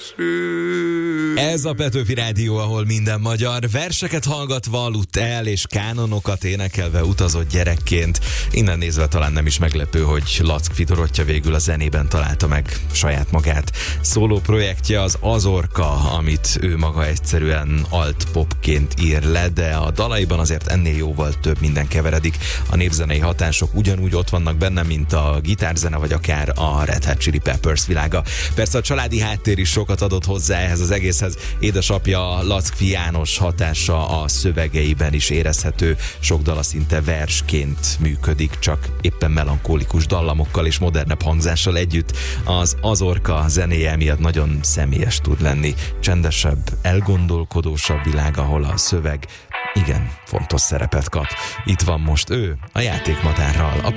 Ez a Petőfi Rádió, ahol minden magyar verseket hallgatva aludt el, és kánonokat énekelve utazott gyerekként. Innen nézve talán nem is meglepő, hogy Lack Fidorottya végül a zenében találta meg saját magát. Szóló projektje az Azorka, amit ő maga egyszerűen alt-popként ír le, de a dalaiban azért ennél jóval több minden keveredik. A népzenei hatások ugyanúgy ott vannak benne, mint a gitárzene, vagy akár a Red Hot Chili Peppers világa. Persze a családi háttér is sokat adott hozzá ehhez az egészhez. Édesapja Lack János hatása a szövegeiben is érezhető, sok dala szinte versként működik, csak éppen melankólikus dallamokkal és modernebb hangzással együtt. Az Azorka zenéje miatt nagyon személyes tud lenni, csendesebb, elgondolkodósabb világ, ahol a szöveg igen fontos szerepet kap. Itt van most ő, a Játékmadárral, a